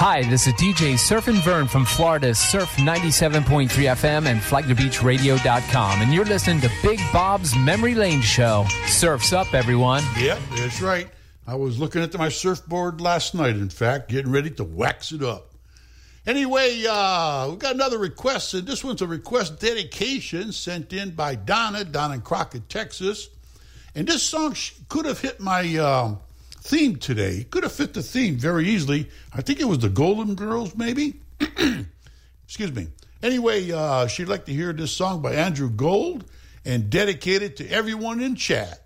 Hi, this is DJ Surfin' Vern from Florida's Surf 97.3 FM and FlagTheBeachRadio.com, and you're listening to Big Bob's Memory Lane Show. Surf's up, everyone. Yep, that's right. I was looking at my surfboard last night, in fact, getting ready to wax it up. Anyway, we got another request, and this one's a request dedication sent in by Donna down in Crockett, Texas. And this song could have hit my theme today. Could have fit the theme very easily. I think it was the Golden Girls, maybe? Excuse me. Anyway, she'd like to hear this song by Andrew Gold and dedicate it to everyone in chat.